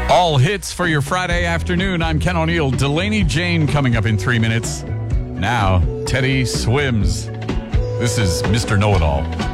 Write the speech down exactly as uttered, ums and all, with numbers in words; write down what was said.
All hits for your Friday afternoon. I'm Ken O'Neill. Delaney Jane coming up in three minutes. Now, Teddy Swims. This is Mister Know-It-All.